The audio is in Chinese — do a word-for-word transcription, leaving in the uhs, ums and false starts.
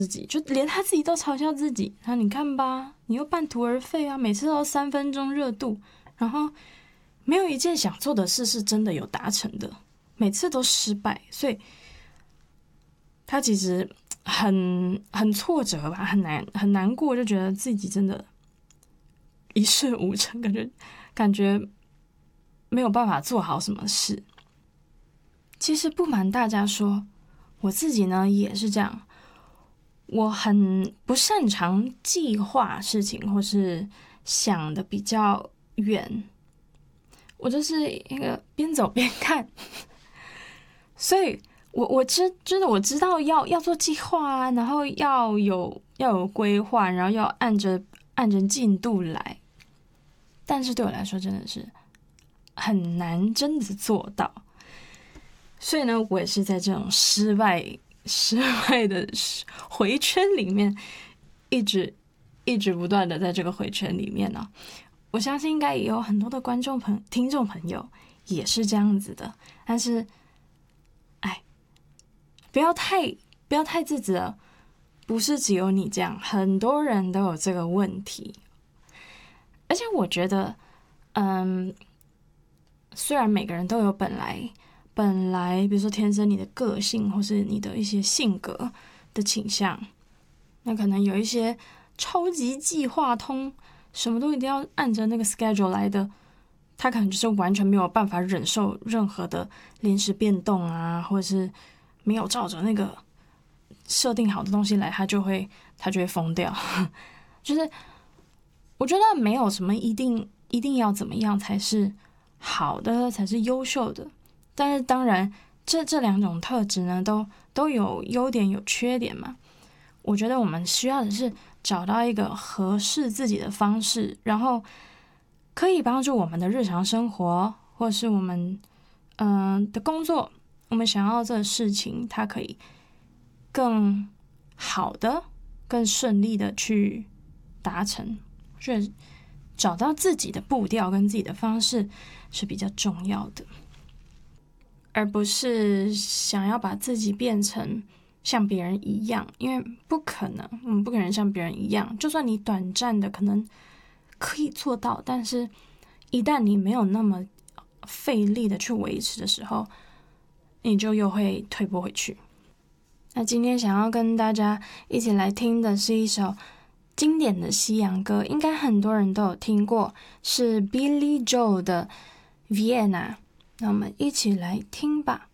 自己，就连他自己都嘲笑自己。那你看吧，你又半途而废啊，每次都三分钟热度，然后没有一件想做的事是真的有达成的，每次都失败，所以他其实很很挫折吧，很难很难过，就觉得自己真的一事无成，感觉感觉没有办法做好什么事。其实不瞒大家说，我自己呢也是这样。我很不擅长计划事情，或是想的比较远，我就是一个边走边看，所以我我知真的我知道要要做计划啊，然后要有要有规划，然后要按着按着进度来，但是对我来说真的是很难真的做到，所以呢，我也是在这种失败。失败的回圈里面，一直一直不断的在这个回圈里面呢、哦，我相信应该也有很多的观众朋听众朋友也是这样子的，但是，哎，不要太不要太自责，不是只有你这样，很多人都有这个问题，而且我觉得，嗯，虽然每个人都有本来。本来比如说天生你的个性或是你的一些性格的倾向，那可能有一些超级计划通，什么都一定要按着那个 schedule 来的，他可能就是完全没有办法忍受任何的临时变动啊，或者是没有照着那个设定好的东西来，他就会他就会疯掉。就是我觉得没有什么一定一定要怎么样才是好的，才是优秀的。但是当然，这这两种特质呢，都都有优点有缺点嘛。我觉得我们需要的是找到一个合适自己的方式，然后可以帮助我们的日常生活，或是我们嗯、呃、的工作，我们想要这个事情，它可以更好的、更顺利的去达成。所以找到自己的步调跟自己的方式是比较重要的。而不是想要把自己变成像别人一样，因为不可能，我们不可能像别人一样。就算你短暂的可能可以做到，但是一旦你没有那么费力的去维持的时候，你就又会退步回去。那今天想要跟大家一起来听的是一首经典的西洋歌，应该很多人都有听过，是 Billy Joel 的 Vienna。那我们一起来听吧。